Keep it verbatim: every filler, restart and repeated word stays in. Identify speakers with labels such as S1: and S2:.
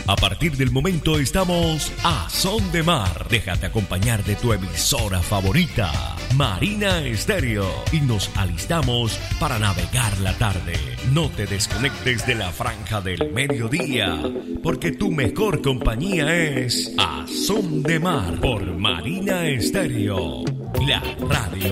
S1: A partir del momento estamos a Son de Mar. Déjate acompañar de tu emisora favorita, Marina Estéreo, y nos alistamos para navegar la tarde. No te desconectes de la franja del mediodía, porque tu mejor compañía es A Son de Mar por Marina Estéreo, la radio